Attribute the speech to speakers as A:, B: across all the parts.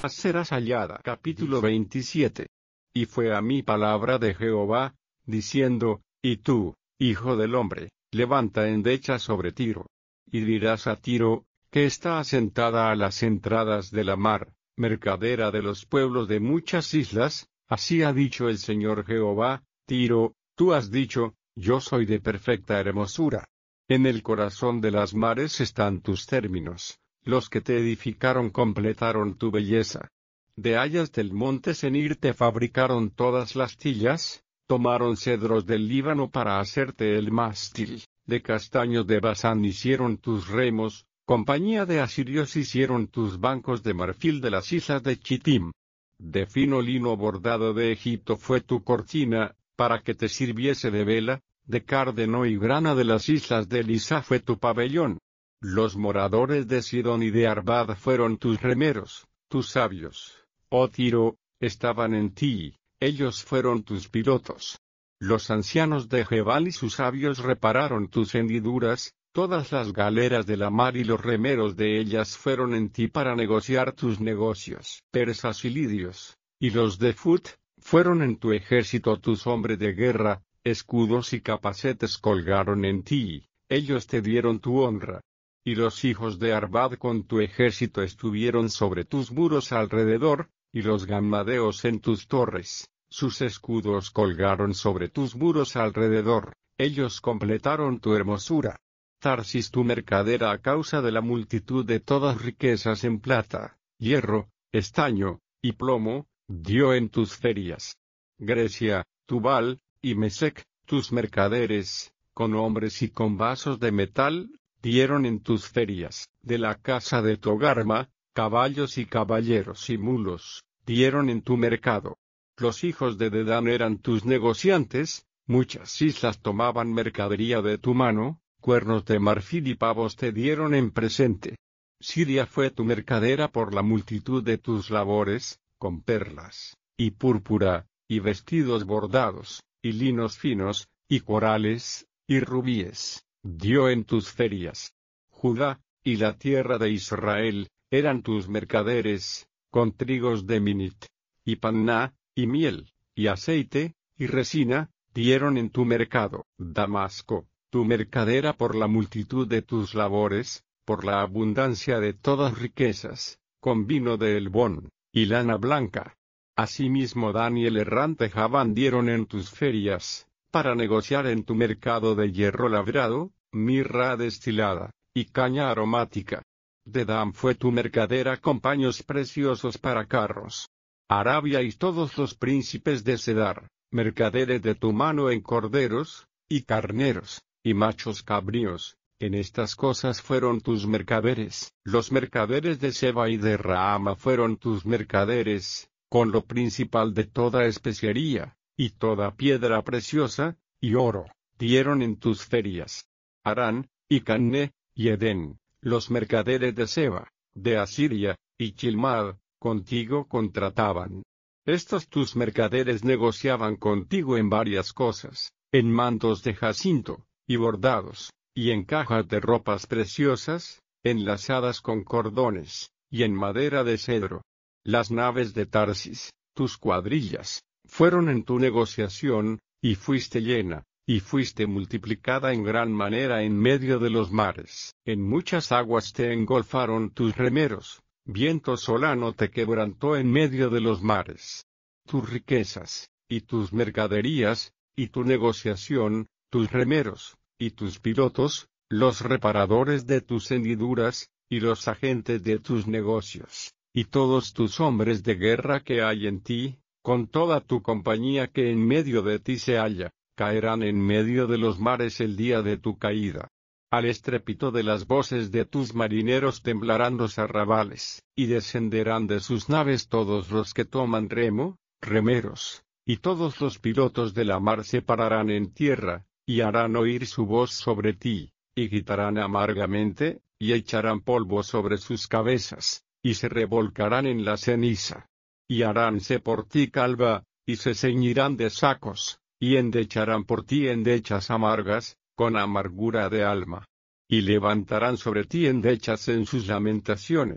A: serás hallada. Capítulo 27. Y fue a mí palabra de Jehová, diciendo, y tú, hijo del hombre, levanta endecha sobre Tiro. Y dirás a Tiro, que está asentada a las entradas de la mar, mercadera de los pueblos de muchas islas, así ha dicho el Señor Jehová, Tiro, tú has dicho, yo soy de perfecta hermosura. En el corazón de las mares están tus términos, los que te edificaron completaron tu belleza. De hayas del monte Senir te fabricaron todas las tillas, tomaron cedros del Líbano para hacerte el mástil, de castaños de Basán hicieron tus remos, compañía de asirios hicieron tus bancos de marfil de las islas de Chittim. De fino lino bordado de Egipto fue tu cortina, para que te sirviese de vela, de cárdeno y grana de las islas de Elisá fue tu pabellón. Los moradores de Sidón y de Arbad fueron tus remeros, tus sabios, oh Tiro, estaban en ti, ellos fueron tus pilotos. Los ancianos de Gebal y sus sabios repararon tus hendiduras, todas las galeras de la mar y los remeros de ellas fueron en ti para negociar tus negocios. Persas y lidios, y los de Fut, fueron en tu ejército tus hombres de guerra, escudos y capacetes colgaron en ti, ellos te dieron tu honra. Y los hijos de Arbad con tu ejército estuvieron sobre tus muros alrededor, y los gammadeos en tus torres, sus escudos colgaron sobre tus muros alrededor, ellos completaron tu hermosura. Tarsis tu mercadera a causa de la multitud de todas riquezas en plata, hierro, estaño, y plomo, dio en tus ferias. Grecia, Tubal, y Mesec, tus mercaderes, con hombres y con vasos de metal, dieron en tus ferias. De la casa de Togarma, caballos y caballeros y mulos, dieron en tu mercado. Los hijos de Dedán eran tus negociantes, muchas islas tomaban mercadería de tu mano, cuernos de marfil y pavos te dieron en presente. Siria fue tu mercadera por la multitud de tus labores, con perlas, y púrpura, y vestidos bordados, y linos finos, y corales, y rubíes, dio en tus ferias. Judá, y la tierra de Israel, eran tus mercaderes, con trigos de Minit, y panná, y miel, y aceite, y resina, dieron en tu mercado. Damasco, tu mercadera por la multitud de tus labores, por la abundancia de todas riquezas, con vino de Helbón, y lana blanca. Asimismo Dan y el errante Javán dieron en tus ferias, para negociar en tu mercado de hierro labrado, mirra destilada, y caña aromática. Dedam fue tu mercadera con paños preciosos para carros. Arabia y todos los príncipes de Cedar, mercaderes de tu mano en corderos, y carneros, y machos cabríos, en estas cosas fueron tus mercaderes. Los mercaderes de Seba y de Raama fueron tus mercaderes, con lo principal de toda especiería, y toda piedra preciosa, y oro, dieron en tus ferias. Harán, y Canné, y Edén, los mercaderes de Seba, de Asiria, y Chilmad, contigo contrataban. Estos tus mercaderes negociaban contigo en varias cosas, en mantos de jacinto, y bordados, y en cajas de ropas preciosas, enlazadas con cordones, y en madera de cedro. Las naves de Tarsis, tus cuadrillas, fueron en tu negociación, y fuiste llena, y fuiste multiplicada en gran manera en medio de los mares. En muchas aguas te engolfaron tus remeros, viento solano te quebrantó en medio de los mares. Tus riquezas, y tus mercaderías, y tu negociación, tus remeros, y tus pilotos, los reparadores de tus hendiduras, y los agentes de tus negocios, y todos tus hombres de guerra que hay en ti, con toda tu compañía que en medio de ti se halla, caerán en medio de los mares el día de tu caída. Al estrépito de las voces de tus marineros temblarán los arrabales, y descenderán de sus naves todos los que toman remo, remeros, y todos los pilotos de la mar se pararán en tierra, y harán oír su voz sobre ti, y gritarán amargamente, y echarán polvo sobre sus cabezas, y se revolcarán en la ceniza. Y haránse por ti calva, y se ceñirán de sacos, y endecharán por ti endechas amargas, con amargura de alma. Y levantarán sobre ti endechas en sus lamentaciones,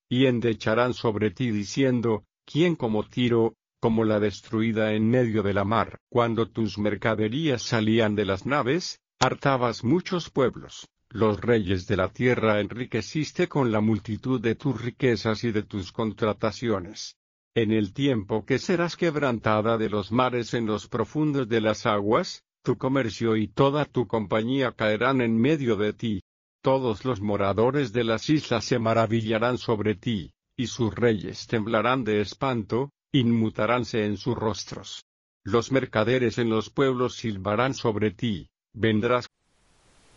A: y endecharán sobre ti diciendo, ¿quién como Tiro, como la destruida en medio de la mar? Cuando tus mercaderías salían de las naves, hartabas muchos pueblos. Los reyes de la tierra enriqueciste con la multitud de tus riquezas y de tus contrataciones. En el tiempo que serás quebrantada de los mares en los profundos de las aguas, tu comercio y toda tu compañía caerán en medio de ti. Todos los moradores de las islas se maravillarán sobre ti, y sus reyes temblarán de espanto, inmutaránse en sus rostros. Los mercaderes en los pueblos silbarán sobre ti, vendrás